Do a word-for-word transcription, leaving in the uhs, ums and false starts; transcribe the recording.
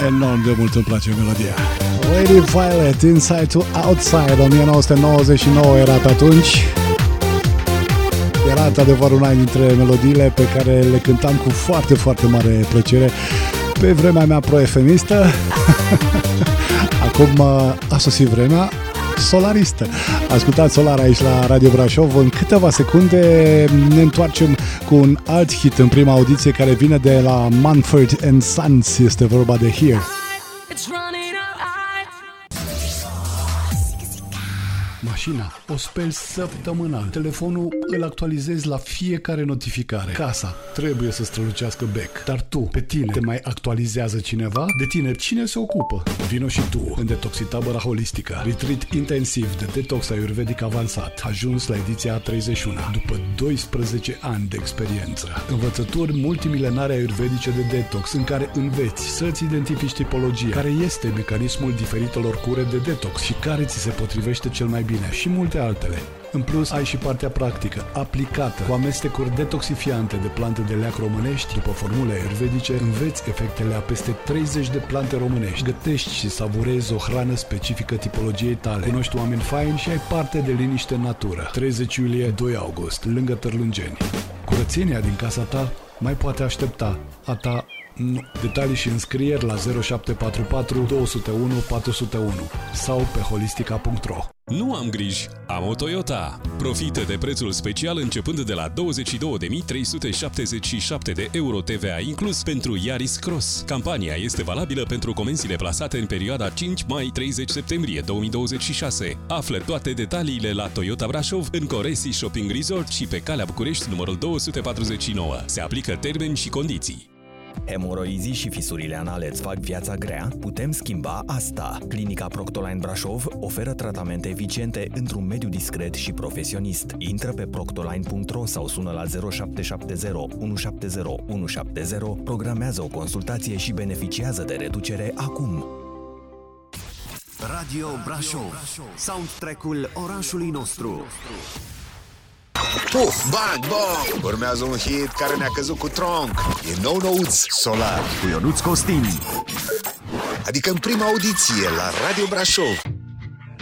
Enorm de mult îmi place melodia. Lady Violet, Inside to Outside, o mie nouă sute nouăzeci și nouă era pe atunci. Era într-adevăr una dintre melodiile pe care le cântam cu foarte, foarte mare plăcere pe vremea mea pro-efemistă. Acum a sosit vremea solaristă. Ascultați Solar aici la Radio Brașov. În câteva secunde ne întoarcem cu un alt hit în prima audiție care vine de la Mumford and Sons. Este vorba de Here. Mașina o speli săptămânal. Telefonul îl actualizezi la fiecare notificare. Casa trebuie să strălucească bec. Dar tu, pe tine, te mai actualizează cineva? De tine, cine se ocupă? Vino și tu în Detoxitabăra Holistică. Retreat intensiv de detox ayurvedic avansat. Ajuns la ediția a treizeci și unu. După doisprezece ani de experiență. Învățături multimilenare ayurvedice de detox în care înveți să-ți identifici tipologia, care este mecanismul diferitelor cure de detox și care ți se potrivește cel mai bine. Și multe altele. În plus, ai și partea practică, aplicată, cu amestecuri detoxifiante de plante de leac românești, după formule ayurvedice, înveți efectele a peste treizeci de plante românești, gătești și savurezi o hrană specifică tipologiei tale, cunoști oameni faini și ai parte de liniște în natură. treizeci iulie, doi august, lângă Târlângeni. Curățenia din casa ta mai poate aștepta. A ta nu. Detalii și înscrieri la zero șapte patru patru doi zero unu patru zero unu sau pe holistica punct ro. Nu am griji, am o Toyota. Profită de prețul special începând de la douăzeci și două de mii trei sute șaptezeci și șapte de euro T V A inclus pentru Yaris Cross. Campania este valabilă pentru comenzile plasate în perioada cinci mai - treizeci septembrie două mii douăzeci și șase. Află toate detaliile la Toyota Brașov, în Coresi Shopping Resort și pe Calea București numărul două sute patruzeci și nouă. Se aplică termeni și condiții. Hemoroizii și fisurile anale îți fac viața grea? Putem schimba asta! Clinica Proctoline Brașov oferă tratamente eficiente într-un mediu discret și profesionist. Intră pe proctoline punct ro sau sună la zero șapte șapte zero unu șapte zero unu șapte zero, programează o consultație și beneficiază de reducere acum! Radio Brașov, soundtrack-ul orașului nostru. Puf, bang, bang! Urmează un hit care ne-a căzut cu tronc. E nou-nouț, Solar, Cu Ionuț Costin. adică în prima audiție la Radio Brașov.